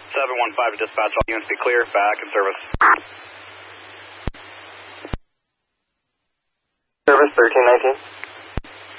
715 dispatch, all units be clear, back in service. Service 1319.